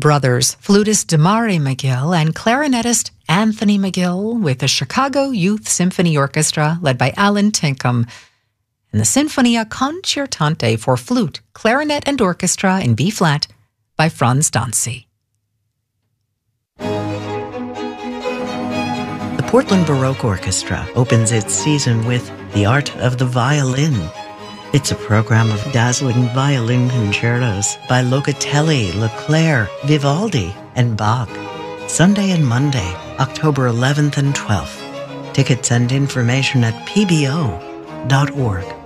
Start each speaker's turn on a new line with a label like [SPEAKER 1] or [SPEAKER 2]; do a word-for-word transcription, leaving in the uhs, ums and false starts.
[SPEAKER 1] brothers, flutist Damari McGill and clarinetist Anthony McGill with the Chicago Youth Symphony Orchestra led by Alan Tinkham, and the Sinfonia Concertante for flute, clarinet and orchestra in B-flat by Franz Danzi.
[SPEAKER 2] The Portland Baroque Orchestra opens its season with The Art of the Violin. It's a program of dazzling violin concertos by Locatelli, Leclerc, Vivaldi, and Bach. Sunday and Monday, October eleventh and twelfth. Tickets and information at p b o dot org.